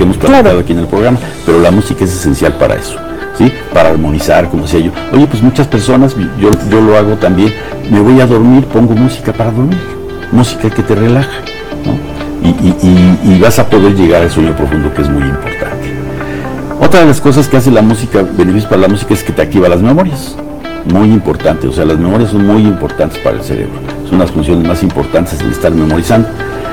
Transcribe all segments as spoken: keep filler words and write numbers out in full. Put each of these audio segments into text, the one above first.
que hemos platicado claro. aquí en el programa, pero la música es esencial para eso, ¿sí? Para armonizar, como decía yo. Oye, pues muchas personas, yo, yo lo hago también, me voy a dormir, pongo música para dormir, música que te relaja, ¿no? Y, y, y, y vas a poder llegar al sueño profundo, que es muy importante. Otra de las cosas que hace la música, beneficios para la música, es que te activa las memorias. Muy importante, o sea, las memorias son muy importantes para el cerebro. Son las funciones más importantes de estar memorizando.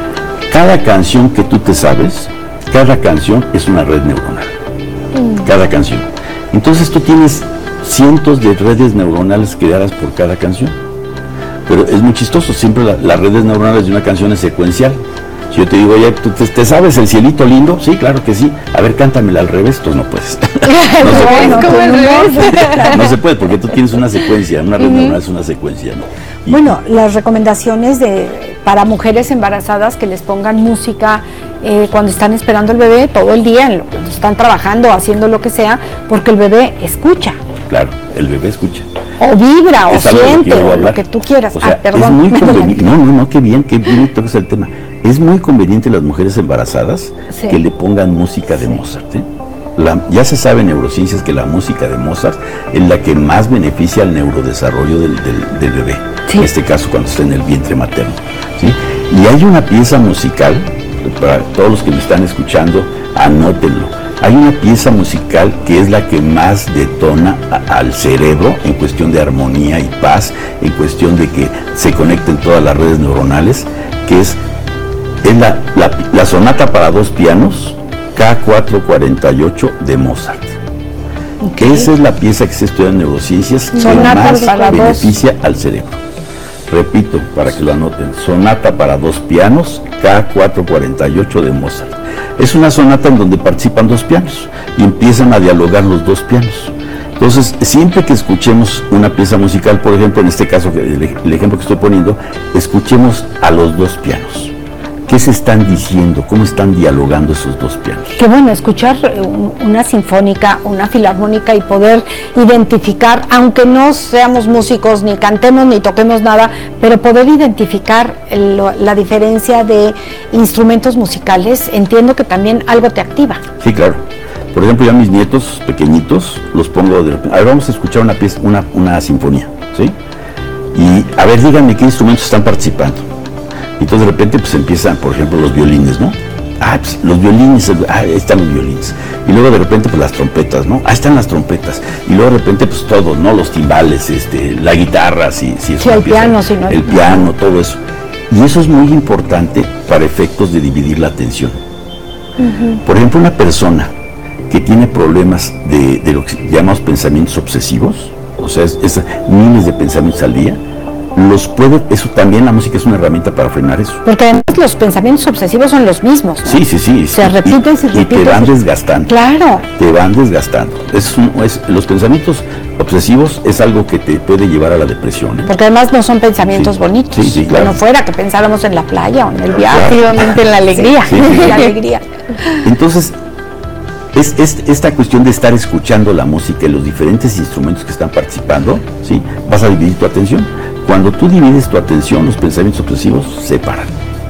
Cada canción que tú te sabes, cada canción es una red neuronal. Mm. Cada canción. Entonces tú tienes cientos de redes neuronales creadas por cada canción. Pero es muy chistoso, siempre la, las redes neuronales de una canción es secuencial. Si yo te digo, oye, ¿tú te, te sabes el cielito lindo? Sí, claro que sí. A ver, cántamela al revés, tú no puedes. No se puede. Como el revés. No se puede, porque tú tienes una secuencia, una red uh-huh. neuronal es una secuencia, ¿no? Y, bueno, las recomendaciones de para mujeres embarazadas que les pongan música eh, cuando están esperando el bebé todo el día, en lo, cuando están trabajando, haciendo lo que sea, porque el bebé escucha. Claro, el bebé escucha. O vibra, o siente, o lo que tú quieras. O sea, ah, perdón. Es muy conveniente. No, no, no, qué bien, qué bien tocas el tema. Es muy conveniente las mujeres embarazadas sí. que le pongan música de sí. Mozart, ¿eh? La, ya se sabe en neurociencias que la música de Mozart es la que más beneficia al neurodesarrollo del, del, del bebé, sí. en este caso cuando está en el vientre materno, ¿sí? Y hay una pieza musical, para todos los que me están escuchando, anótenlo, hay una pieza musical que es la que más detona a, al cerebro en cuestión de armonía y paz, en cuestión de que se conecten todas las redes neuronales, que es, es la, la, la sonata para dos pianos, K cuatrocientos cuarenta y ocho de Mozart. Okay. Esa es la pieza que se estudia en neurociencias que más beneficia al cerebro. Repito, para que lo anoten, sonata para dos pianos, K cuatrocientos cuarenta y ocho de Mozart. Es una sonata en donde participan dos pianos y empiezan a dialogar los dos pianos. Entonces, siempre que escuchemos una pieza musical, por ejemplo, en este caso, el, el ejemplo que estoy poniendo, escuchemos a los dos pianos. ¿Qué se están diciendo? ¿Cómo están dialogando esos dos pianos? Qué bueno, escuchar una sinfónica, una filarmónica y poder identificar, aunque no seamos músicos, ni cantemos, ni toquemos nada, pero poder identificar el, la diferencia de instrumentos musicales, entiendo que también algo te activa. Sí, claro. Por ejemplo, yo a mis nietos pequeñitos los pongo de repente. A ver, vamos a escuchar una pieza, una, una sinfonía, ¿sí? Y a ver, díganme qué instrumentos están participando. Entonces de repente pues empiezan, por ejemplo, los violines, ¿no? Ah, pues los violines, ah, ahí están los violines. Y luego de repente pues las trompetas, ¿no? Ahí están las trompetas. Y luego de repente pues todo, ¿no? Los timbales, este, la guitarra, si, si es sí, el pieza, piano, si no el piano, todo eso. Y eso es muy importante para efectos de dividir la atención. Uh-huh. Por ejemplo, una persona que tiene problemas de, de lo que llamamos pensamientos obsesivos, o sea, es, es miles de pensamientos al día, los puede, eso también la música es una herramienta para frenar eso. Porque además los pensamientos obsesivos son los mismos, ¿no? Sí, sí, sí. Se sí, repiten, y, se repiten. Y te van desgastando. Claro. Te van desgastando. Es un, es, los pensamientos obsesivos es algo que te puede llevar a la depresión, ¿eh? Porque además no son pensamientos sí. bonitos. Sí, sí, claro. No fuera que pensáramos en la playa o en el viaje, activamente en la alegría. Sí, sí, sí. La alegría. Entonces, es, es esta cuestión de estar escuchando la música y los diferentes instrumentos que están participando, ¿sí? Vas a dividir tu atención. Cuando tú divides tu atención, los pensamientos obsesivos se paran.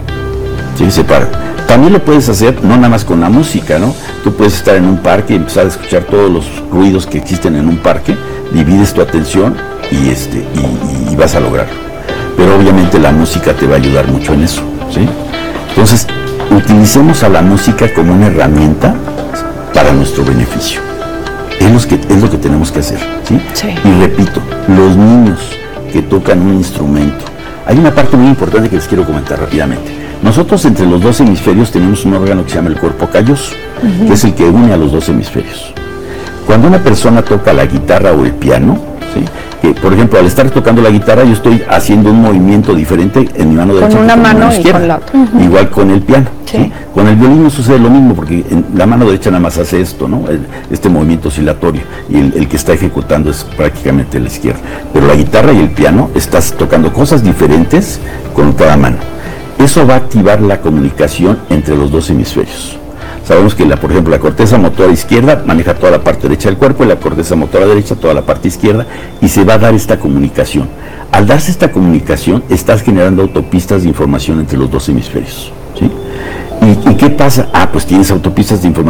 Sí, se paran. También lo puedes hacer, no nada más con la música, ¿no? Tú puedes estar en un parque y empezar a escuchar todos los ruidos que existen en un parque, divides tu atención y, este, y, y vas a lograrlo. Pero obviamente la música te va a ayudar mucho en eso, ¿sí? Entonces, utilicemos a la música como una herramienta para nuestro beneficio. Es lo que, es lo que tenemos que hacer, ¿sí? Sí. Y repito, los niños que tocan un instrumento. Hay una parte muy importante que les quiero comentar rápidamente. Nosotros entre los dos hemisferios tenemos un órgano que se llama el cuerpo calloso, uh-huh. que es el que une a los dos hemisferios. Cuando una persona toca la guitarra o el piano, ¿sí? que por ejemplo al estar tocando la guitarra yo estoy haciendo un movimiento diferente en mi mano derecha con una mano con la izquierda, y con la otra. Uh-huh. Igual con el piano. Sí. ¿sí? Con el violín no sucede lo mismo porque en la mano derecha nada más hace esto, ¿no? El, este movimiento oscilatorio y el, el que está ejecutando es prácticamente la izquierda. Pero la guitarra y el piano estás tocando cosas diferentes con cada mano. Eso va a activar la comunicación entre los dos hemisferios. Sabemos que, la, por ejemplo, la corteza motora izquierda maneja toda la parte derecha del cuerpo y la corteza motora derecha toda la parte izquierda y se va a dar esta comunicación. Al darse esta comunicación, estás generando autopistas de información entre los dos hemisferios, ¿sí? ¿Y, ¿Y qué pasa? Ah, pues tienes autopistas de información